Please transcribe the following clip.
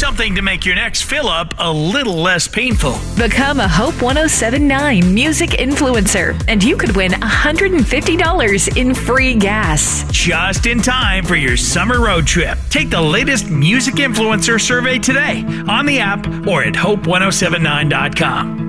Something to make your next fill-up a little less painful. Become a Hope 1079 music influencer, and you could win $150 in free gas. Just in time for your summer road trip. Take the latest music influencer survey today on the app or at hope1079.com.